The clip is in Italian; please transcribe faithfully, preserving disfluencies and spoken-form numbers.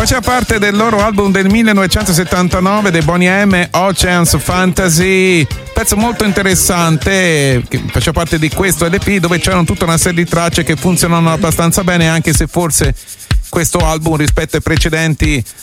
faceva parte del loro album del millenovecentosettantanove dei Boney M, Oceans Fantasy, pezzo molto interessante che faceva parte di questo L P, dove c'erano tutta una serie di tracce che funzionano abbastanza bene, anche se forse questo album rispetto ai precedenti